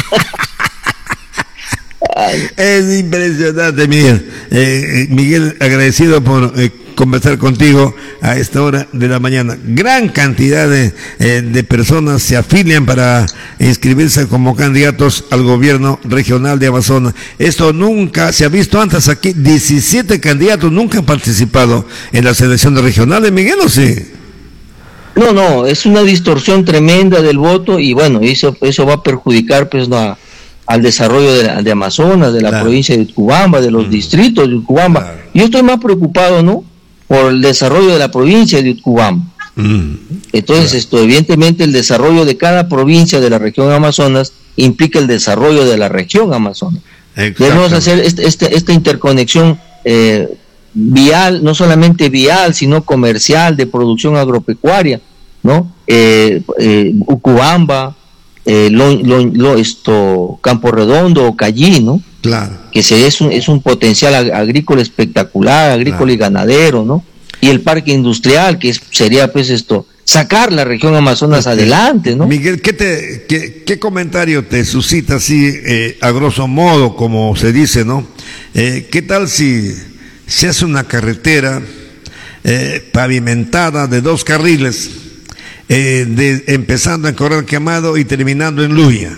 Es impresionante, Miguel. Eh, Miguel, agradecido por eh, conversar contigo a esta hora de la mañana. Gran cantidad de, eh, de personas se afilian para inscribirse como candidatos al gobierno regional de Amazonas. Esto nunca se ha visto antes aquí. diecisiete candidatos nunca han participado en las elecciones regionales, Miguel, ¿o sí? No, no, es una distorsión tremenda del voto y bueno, eso, eso va a perjudicar pues no, a al desarrollo de, la, de Amazonas, de la claro. provincia de Utcubamba, de los mm. distritos de Utcubamba. Claro. Yo estoy más preocupado, ¿no?, por el desarrollo de la provincia de Utcubamba. Mm. Entonces, claro. esto, evidentemente, el desarrollo de cada provincia de la región Amazonas implica el desarrollo de la región Amazonas. Debemos hacer este, este, esta interconexión eh, vial, no solamente vial, sino comercial, de producción agropecuaria, ¿no? Eh, eh, Utcubamba, Eh, lo, lo, lo, esto Campo Redondo o Callí, ¿no? Claro. Que se, es, un, es un potencial ag- agrícola espectacular, agrícola claro. y ganadero, ¿no? Y el parque industrial, que es, sería pues esto, sacar la región Amazonas este, adelante, ¿no? Miguel, ¿qué, te, qué, qué comentario te suscita así, eh, a grosso modo, como se dice, ¿no? Eh, ¿Qué tal si se hace una carretera eh, pavimentada de dos carriles? Eh, de, empezando en Corral Quemado y terminando en Luya.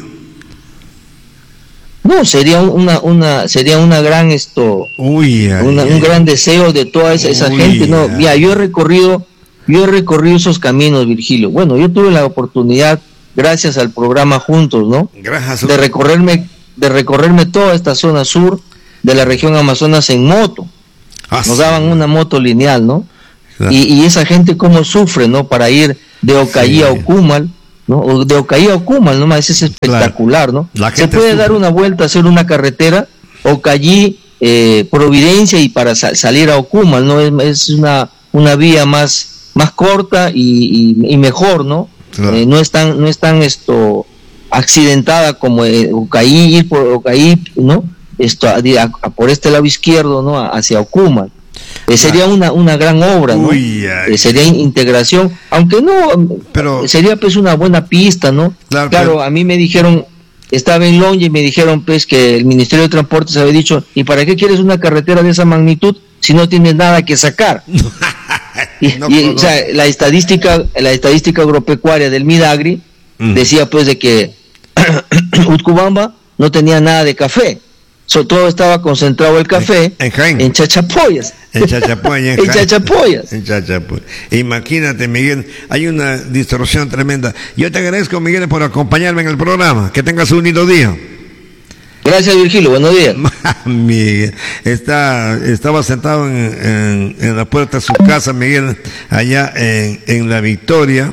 No, sería una una sería una gran esto Uy, ay, una, ay, un gran deseo de toda esa, esa uy, gente. No, ay. Mira, yo he recorrido yo he recorrido esos caminos, Virgilio. Bueno, yo tuve la oportunidad, gracias al programa Juntos, ¿no? Gracias. De recorrerme de recorrerme toda esta zona sur de la región Amazonas en moto. Ah, Nos daban sí. una moto lineal, ¿no? Claro. Y, y esa gente cómo sufre, ¿no? Para ir de Ocallí sí. a Ocumal, ¿no? O de Ocallí a Ocumal, ¿no? Es espectacular, ¿no? Se puede sufre. dar una vuelta, hacer una carretera, Ocallí, eh, Providencia y para sal- salir a Ocumal, ¿no? Es, es una una vía más más corta y, y, y mejor, ¿no? Claro. Eh, no es tan, no es tan esto accidentada como eh, Ucaí, ir por Ucaí, ¿no? Esto a, a, a por este lado izquierdo, ¿no? Hacia Ocuman. Eh, sería una una gran obra, ¿no? Uy, eh, sería integración, aunque no, pero sería pues una buena pista, ¿no? Claro, claro pero... a mí me dijeron, estaba en Longe y me dijeron pues que el Ministerio de Transportes había dicho, ¿y para qué quieres una carretera de esa magnitud si no tienes nada que sacar? y, no, y no, o sea, la estadística, la estadística agropecuaria del Midagri mm. decía pues de que Utcubamba no tenía nada de café. So, todo estaba concentrado el café en, en, en Chachapoyas. En Chachapoyas. En, en Chachapoyas. En Chachapoyas. Imagínate, Miguel, hay una distorsión tremenda. Yo te agradezco, Miguel, por acompañarme en el programa. Que tengas un lindo día. Gracias, Virgilio. Buenos días. Miguel, está, estaba sentado en, en, en la puerta de su casa, Miguel, allá en, en La Victoria.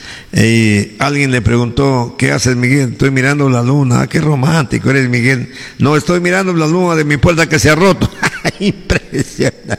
Y alguien le preguntó, ¿qué haces, Miguel? Estoy mirando la luna. Ah, qué romántico eres, Miguel. No, estoy mirando la luna de mi puerta que se ha roto. Impresionante.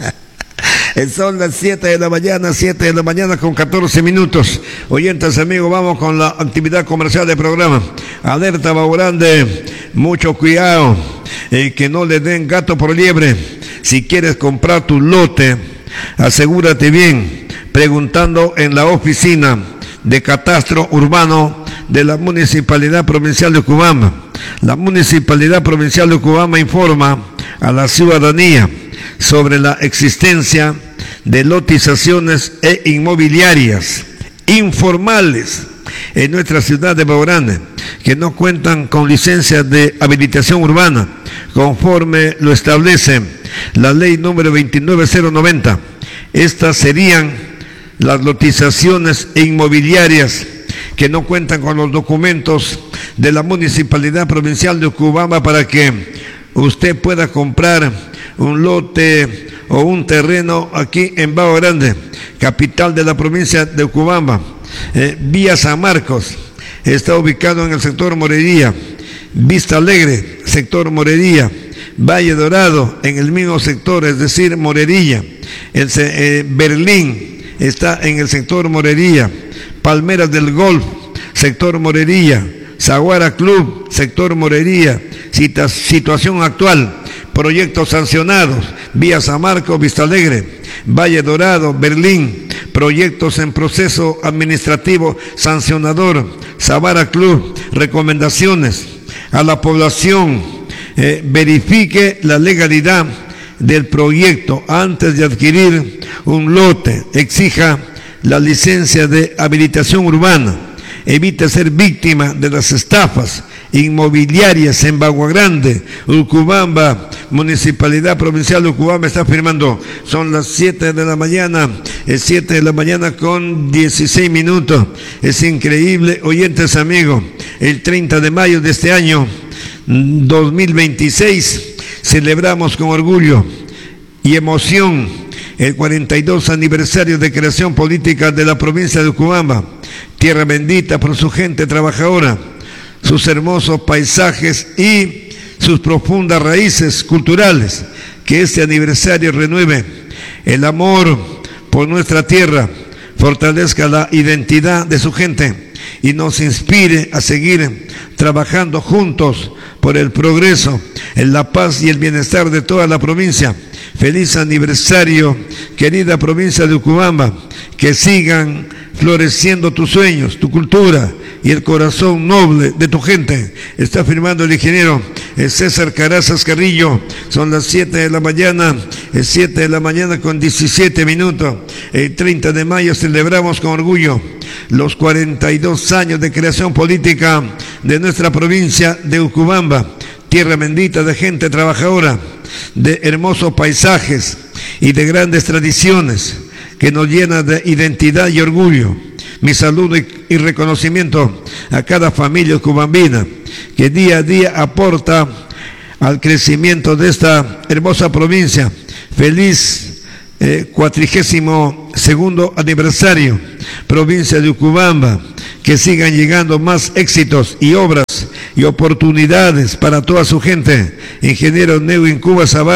Son las siete de la mañana, siete de la mañana con catorce minutos. Oyentes, amigos, vamos con la actividad comercial del programa. Alerta Bajo Grande, mucho cuidado, eh, que no le den gato por liebre. Si quieres comprar tu lote, asegúrate bien, preguntando en la oficina de Catastro Urbano de la Municipalidad Provincial de Utcubamba. La Municipalidad Provincial de Utcubamba informa a la ciudadanía sobre la existencia de lotizaciones e inmobiliarias informales en nuestra ciudad de Bajo Grande que no cuentan con licencias de habilitación urbana conforme lo establece la ley número veintinueve mil noventa. Estas serían las lotizaciones inmobiliarias que no cuentan con los documentos de la Municipalidad Provincial de Utcubamba para que usted pueda comprar un lote o un terreno aquí en Bajo Grande, capital de la provincia de Utcubamba. Eh, Vía San Marcos está ubicado en el sector Morería, Vista Alegre, sector Morería, Valle Dorado en el mismo sector, es decir, Morería, el, eh, Berlín está en el sector Morería, Palmeras del Golf, sector Morería, Zaguara Club, sector Morería, Cita, situación actual, proyectos sancionados, Vía San Marcos, Vista Alegre, Valle Dorado, Berlín, proyectos en proceso administrativo sancionador, Zaguara Club, recomendaciones a la población, eh, verifique la legalidad del proyecto antes de adquirir un lote, exija la licencia de habilitación urbana, evite ser víctima de las estafas inmobiliarias en Bajo Grande, Utcubamba. Municipalidad Provincial de Utcubamba está firmando. Son las siete de la mañana, es siete de la mañana con dieciséis minutos. Es increíble, oyentes amigos, el treinta de mayo de este año dos mil veintiséis celebramos con orgullo y emoción el cuarenta y dos aniversario de creación política de la provincia de Utcubamba, tierra bendita por su gente trabajadora, sus hermosos paisajes y sus profundas raíces culturales. Que este aniversario renueve el amor por nuestra tierra, fortalezca la identidad de su gente y nos inspire a seguir trabajando juntos por el progreso, en la paz y el bienestar de toda la provincia. Feliz aniversario, querida provincia de Utcubamba, que sigan floreciendo tus sueños, tu cultura y el corazón noble de tu gente. Está firmando el ingeniero César Carazas Carrillo. Son las siete de la mañana, es siete de la mañana con diecisiete minutos. El treinta de mayo celebramos con orgullo los cuarenta y dos años de creación política de nuestra provincia de Utcubamba, tierra bendita de gente trabajadora, de hermosos paisajes y de grandes tradiciones que nos llena de identidad y orgullo. Mi saludo y, y reconocimiento a cada familia utcubambina que día a día aporta al crecimiento de esta hermosa provincia. Feliz eh, cuatrigésimo segundo aniversario, provincia de Utcubamba, que sigan llegando más éxitos y obras y oportunidades para toda su gente. Ingeniero Neuwin Cuba Sabat,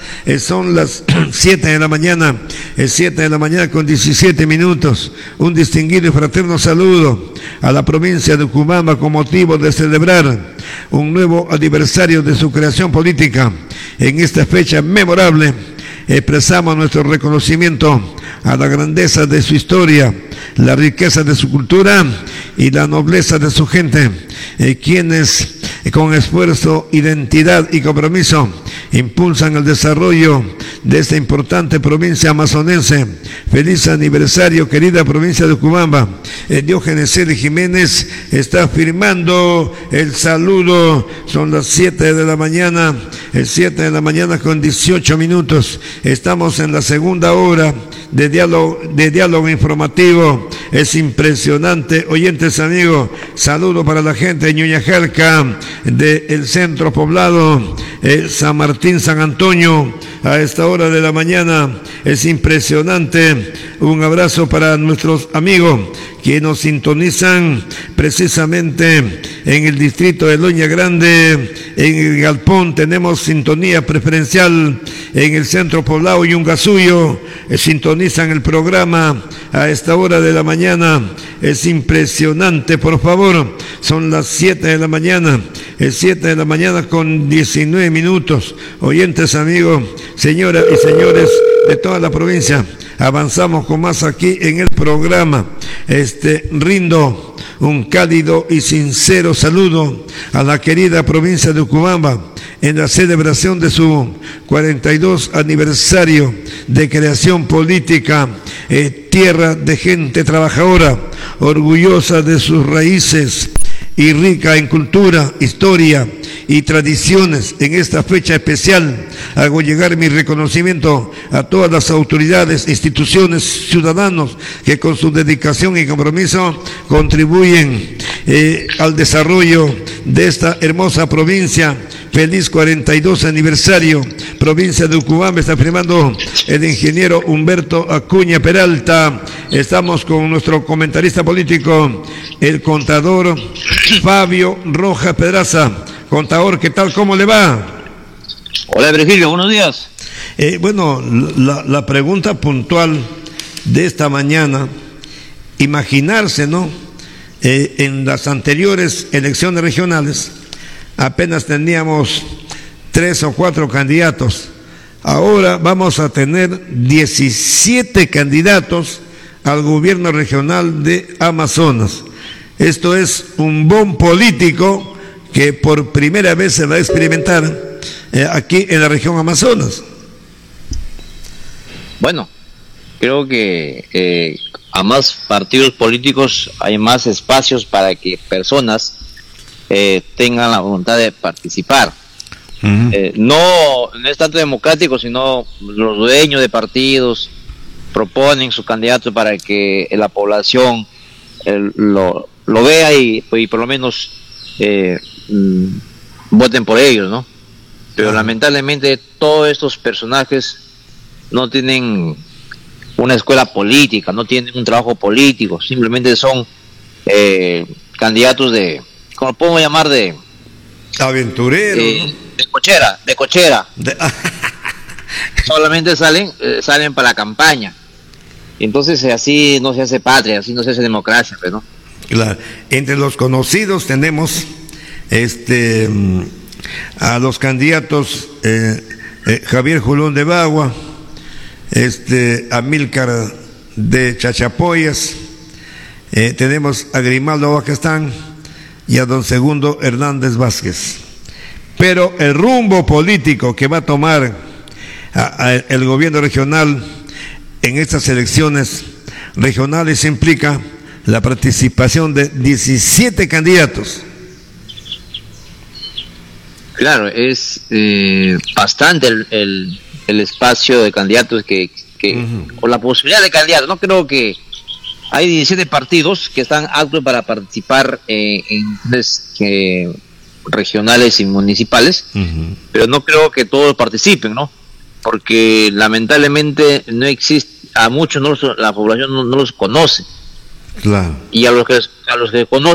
eh, son las siete de la mañana, es siete de la mañana con diecisiete minutos. Un distinguido y fraterno saludo a la provincia de Ucubamba con motivo de celebrar un nuevo aniversario de su creación política. En esta fecha memorable expresamos nuestro reconocimiento a la grandeza de su historia, la riqueza de su cultura y la nobleza de su gente, eh, quienes eh, con esfuerzo, identidad y compromiso impulsan el desarrollo de esta importante provincia amazonense. Feliz aniversario, querida provincia de Ucubamba. Eh, Diógenes L. Jiménez está firmando el saludo. Son las siete de la mañana, el siete de la mañana con dieciocho minutos. Estamos en la segunda hora de diálogo, de diálogo informativo. Es impresionante, oyentes amigos, saludo para la gente de Ñuñajalca, del centro poblado, eh, San Martín, San Antonio, a esta hora de la mañana. Es impresionante. Un abrazo para nuestros amigos que nos sintonizan precisamente en el distrito de Loña Grande, en el Galpón tenemos sintonía preferencial, en el centro poblado Yungasuyo, eh, sintonizan el programa a esta hora de la mañana. Es impresionante, por favor, son las siete de la mañana, es siete de la mañana con diecinueve minutos. Oyentes amigos, señoras y señores de toda la provincia, avanzamos con más aquí en el programa. Este, rindo un cálido y sincero saludo a la querida provincia de Ucubamba en la celebración de su cuarenta y dos aniversario de creación política, eh, tierra de gente trabajadora, orgullosa de sus raíces y rica en cultura, historia y tradiciones. En esta fecha especial hago llegar mi reconocimiento a todas las autoridades, instituciones, ciudadanos que con su dedicación y compromiso contribuyen eh, al desarrollo de esta hermosa provincia. Feliz cuarenta y dos aniversario, provincia de Ucubamba. Está firmando el ingeniero Humberto Acuña Peralta. Estamos con nuestro comentarista político, el contador Fabio Rojas Pedraza. Contador, ¿qué tal? ¿Cómo le va? Hola, Virgilio, buenos días. Eh, bueno, la, la pregunta puntual de esta mañana, imaginarse, ¿no? Eh, en las anteriores elecciones regionales apenas teníamos tres o cuatro candidatos. Ahora vamos a tener diecisiete candidatos al gobierno regional de Amazonas. Esto es un boom político que por primera vez se va a experimentar eh, aquí en la región Amazonas. Bueno, creo que eh, a más partidos políticos hay más espacios para que personas eh, tengan la voluntad de participar. Uh-huh. eh, no, no es tanto democrático, sino los dueños de partidos proponen su candidato para que la población eh, lo, lo vea y, y por lo menos eh, mm, voten por ellos, ¿no? Pero uh-huh. lamentablemente todos estos personajes no tienen una escuela política, no tienen un trabajo político, simplemente son eh, candidatos de, ¿cómo lo podemos llamar? De aventureros, eh, ¿no? de cochera, de cochera. De... Solamente salen, eh, salen para la campaña. Entonces así no se hace patria, así no se hace democracia, pues, ¿no? Claro. Entre los conocidos tenemos este a los candidatos eh, eh, Javier Julón de Bagua, este Amílcar de Chachapoyas, eh, tenemos a Grimaldo Bacastán y a don Segundo Hernández Vázquez. Pero el rumbo político que va a tomar a, a el gobierno regional en estas elecciones regionales implica la participación de diecisiete candidatos. Claro, es eh, bastante el, el, el espacio de candidatos que, que uh-huh. o la posibilidad de candidatos. No creo que hay diecisiete partidos que están aptos para participar eh, en eh, regionales y municipales, uh-huh. pero no creo que todos participen, ¿no? Porque lamentablemente no existe, a muchos no los, la población no, no los conoce. Claro. Y a los que a los que conocen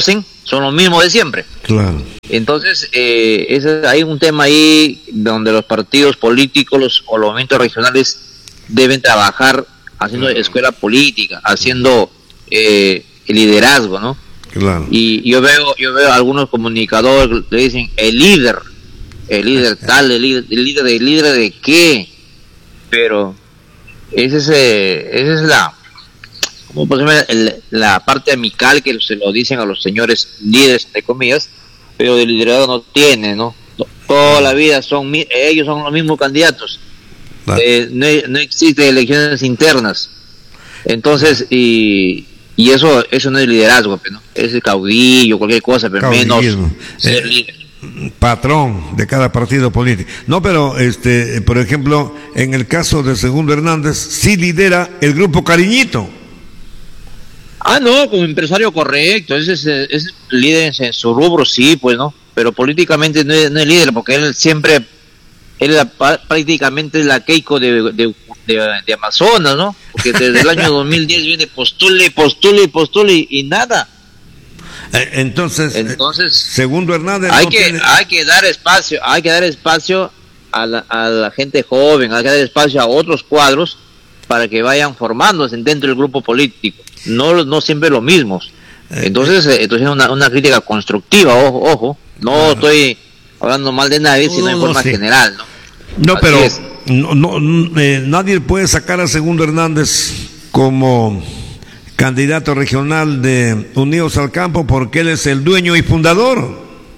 son los mismos de siempre. Claro. Entonces, eh, ese, hay un tema ahí donde los partidos políticos los, o los movimientos regionales deben trabajar haciendo claro. escuela política, haciendo eh, liderazgo, ¿no? Claro. Y yo veo, yo veo algunos comunicadores que le dicen el líder, el líder tal, el líder, el líder, el líder de qué, pero ese es, eh, esa es la, ¿cómo podemos llamar? El, la parte amical que se lo dicen a los señores líderes, entre comillas, pero de liderazgo no tiene, ¿no? Toda la vida son, ellos son los mismos candidatos. Claro. Eh, no, no existen elecciones internas. Entonces, y, y eso eso no es liderazgo, ¿no? Es el caudillo, cualquier cosa, pero menos ser eh, líder. Patrón de cada partido político. No, pero, este, por ejemplo, en el caso de Segundo Hernández, sí lidera el grupo Cariñito. Ah, no, como empresario correcto, ese es, es líder en su rubro, sí, pues, ¿no? Pero políticamente no es, no es líder, porque él siempre, él es la, prácticamente es la Keiko de, de, de, de Amazonas, ¿no? Porque desde el año dos mil diez viene postule, postule, postule y, y nada. Entonces, Entonces Segundo Hernández hay no que tiene... hay que dar espacio, hay que dar espacio a la, a la gente joven, hay que dar espacio a otros cuadros para que vayan formándose dentro del grupo político, no no siempre los mismos. Entonces, eh, entonces una, una crítica constructiva, ojo, ojo, no claro. estoy hablando mal de nadie, sino no, en forma no, sí. general, ¿no? No, Así pero es. no, no eh, nadie puede sacar a Segundo Hernández como candidato regional de Unidos al Campo porque él es el dueño y fundador.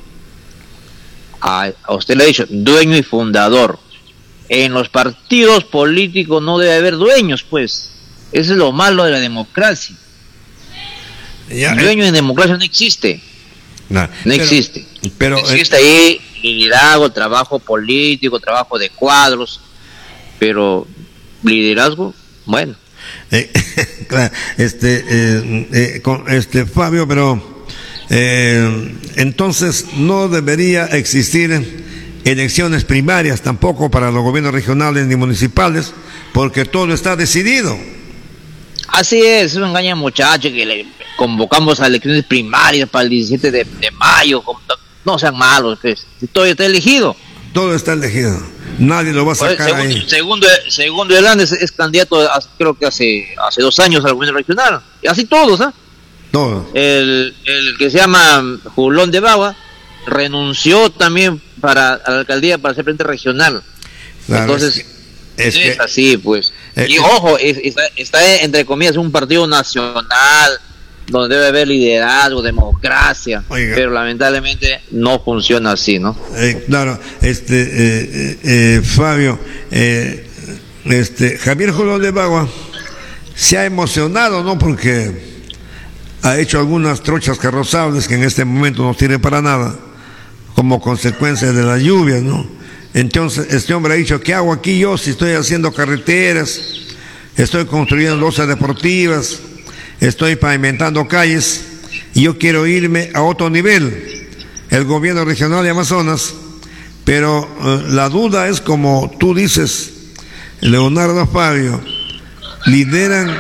A, a usted le ha dicho, dueño y fundador. En los partidos políticos no debe haber dueños, pues. Eso es lo malo de la democracia. Ya, el dueño eh, en democracia no existe. No, no pero, existe. Pero, existe eh, ahí liderazgo, trabajo político, trabajo de cuadros, pero liderazgo, bueno. Eh, claro, este, eh, eh, con, este Fabio, pero eh, entonces no debería existir elecciones primarias tampoco para los gobiernos regionales ni municipales, porque todo está decidido. Así es, eso engaña muchachos que le convocamos a elecciones primarias para el diecisiete de, de mayo, no sean malos, pues, todo está elegido. Todo está elegido. Nadie lo va a sacar pues, segundo, ahí. Segundo, segundo Hernández es, es candidato, a, creo que hace hace dos años al gobierno regional. Y así todos, ¿ah? ¿eh? Todos. El, el que se llama Julón de Bagua renunció también para a la alcaldía para ser presidente regional. Claro, entonces, es, que, es, es que, así, pues. Eh, y ojo, es, está, está entre comillas un partido nacional donde debe haber liderazgo, democracia, oiga, pero lamentablemente no funciona así, ¿no? Eh, claro, este eh, eh, Fabio, eh, este Javier Julón de Bagua se ha emocionado, ¿no? Porque ha hecho algunas trochas carrozables que en este momento no sirven para nada, como consecuencia de las lluvias, ¿no? Entonces este hombre ha dicho, ¿qué hago aquí yo si estoy haciendo carreteras, estoy construyendo losas deportivas, estoy pavimentando calles y yo quiero irme a otro nivel, el gobierno regional de Amazonas? Pero uh, la duda es, como tú dices, Leonardo Fabio, lideran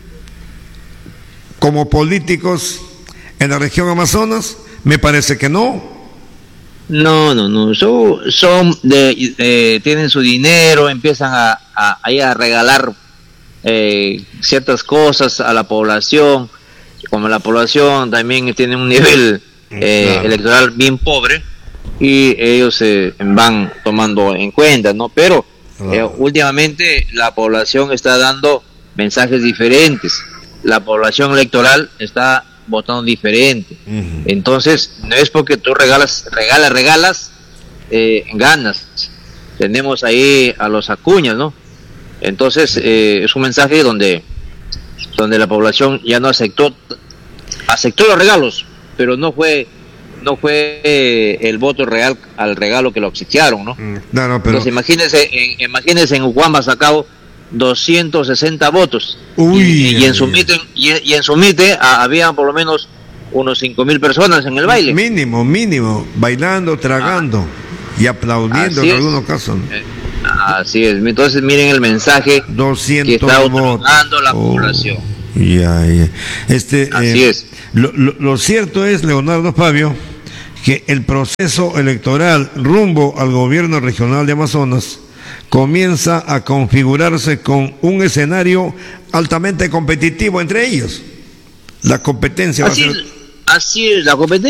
como políticos en la región Amazonas. Me parece que no. No, no, no, son, son de, eh, tienen su dinero, empiezan a, a, a, a regalar eh, ciertas cosas a la población, como la población también tiene un nivel eh, claro. electoral bien pobre, y ellos eh, van tomando en cuenta, ¿no? Pero claro. eh, últimamente la población está dando mensajes diferentes, la población electoral está votando diferente. Uh-huh. Entonces no es porque tú regalas, regalas, regalas, eh, ganas. Tenemos ahí a los Acuñas, ¿no? Entonces eh, es un mensaje donde donde la población ya no aceptó aceptó los regalos, pero no fue no fue eh, el voto real al regalo que lo obsequiaron, ¿no? Mm, no, no, pero... Entonces imagínense, en, imagínense en Ucuamba sacado doscientos sesenta votos. Uy, y, y en su mite y, y en su mite a, había por lo menos unos cinco mil personas en el baile. Mínimo, mínimo, bailando, tragando ah, y aplaudiendo en algunos casos. Eh, así es. Entonces miren el mensaje doscientos que está otorgando la oh. población. Ya, ya. Este, Así eh, es. Lo, lo, lo cierto es, Leonardo Fabio, que el proceso electoral rumbo al gobierno regional de Amazonas comienza a configurarse con un escenario altamente competitivo entre ellos. La competencia Así, va a ser... así es, la competencia